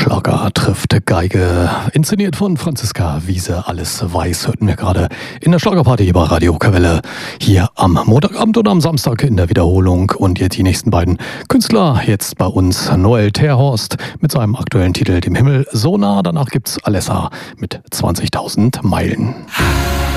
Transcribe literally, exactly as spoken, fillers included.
Schlager trifft Geige, inszeniert von Franziska Wiese. Alles weiß hörten wir gerade in der Schlagerparty bei Radio Kavelle hier am Montagabend und am Samstag in der Wiederholung. Und jetzt die nächsten beiden Künstler, jetzt bei uns Noel Terhorst mit seinem aktuellen Titel Dem Himmel so nah. Danach gibt's Alessa mit zwanzigtausend Meilen.